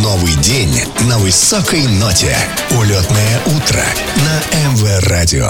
Новый день на высокой ноте. Улетное утро на МВ-радио.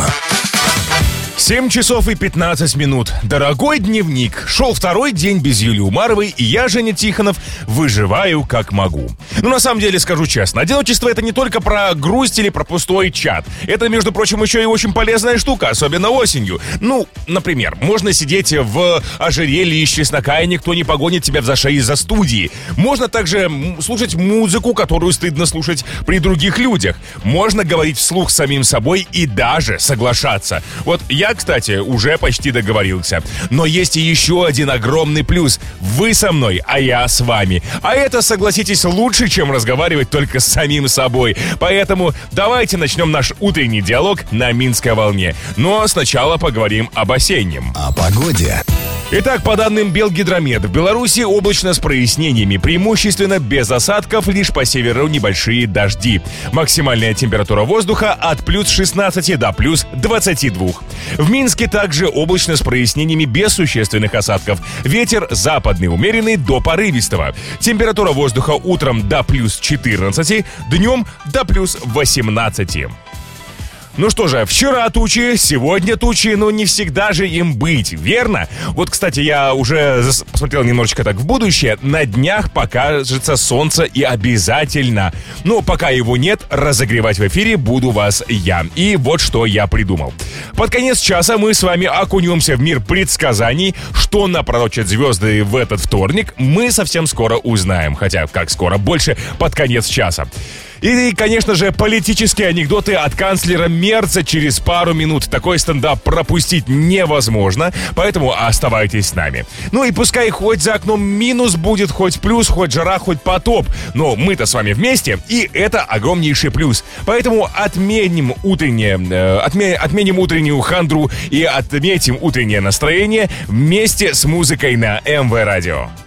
7 часов и 15 минут. Дорогой дневник. Шел второй день без Юлии Умаровой, и я, Женя Тихонов, выживаю как могу. Ну, на самом деле, скажу честно, одиночество — это не только про грусть или про пустой чат. Это, между прочим, еще и очень полезная штука, особенно осенью. Ну, например, можно сидеть в ожерелье из чеснока, и никто не погонит тебя в зашей из-за студии. Можно также слушать музыку, которую стыдно слушать при других людях. Можно говорить вслух с самим собой и даже соглашаться. Вот я, кстати, уже почти договорился. Но есть и еще один огромный плюс. Вы со мной, а я с вами. А это, согласитесь, лучше, чем разговаривать только с самим собой. Поэтому давайте начнем наш утренний диалог на Минской волне. Но сначала поговорим об осеннем. О погоде. Итак, по данным Белгидромет, в Беларуси облачно с прояснениями, преимущественно без осадков, лишь по северу небольшие дожди. Максимальная температура воздуха от плюс 16 до плюс 22. В Минске также облачно с прояснениями без существенных осадков. Ветер западный умеренный до порывистого. Температура воздуха утром до плюс 14, днем до плюс 18. Ну что же, вчера тучи, сегодня тучи, но не всегда же им быть, верно? Вот, кстати, я уже посмотрел немножечко так в будущее. На днях покажется солнце и обязательно. Но пока его нет, разогревать в эфире буду вас я. И вот что я придумал. Под конец часа мы с вами окунемся в мир предсказаний. Что напророчат звезды в этот вторник, мы совсем скоро узнаем. Хотя, как скоро, больше под конец часа. И, конечно же, политические анекдоты от канцлера Мерца через пару минут. Такой стендап пропустить невозможно, поэтому оставайтесь с нами. Ну и пускай хоть за окном минус будет, хоть плюс, хоть жара, хоть потоп. Но мы-то с вами вместе, и это огромнейший плюс. Поэтому отменим утреннюю хандру и отметим утреннее настроение вместе с музыкой на МВ-радио.